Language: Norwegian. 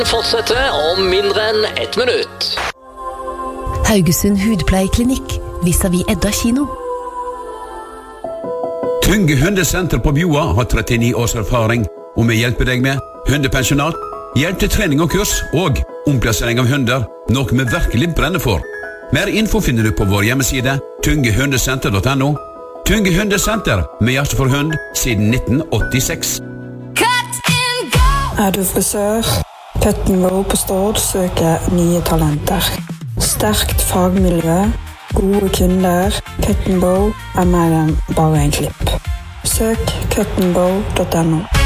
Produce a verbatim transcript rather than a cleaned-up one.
Fortsette om mindre enn ett minutt. Haugesund Hudpleieklinikk, vis-à-vis Edda kino. Tunge hundesenter på Bjoa har trettini års erfaring, og vi hjelper deg med hundepensjonat, hjelp til trening og kurs, og omplassering av hunder, noe vi virkelig brenner for. Mer info finner du på vår hjemmeside, tungehundesenter punktum no. Tunge hundesenter, med hjerte for hund, siden nitten åttiseks. Er du frisør? Cut and Go på Stord søker nye talenter. Sterkt fagmiljø, gode kunder. Cut and Go er mer enn bare en klipp. Søk cut and go punktum no.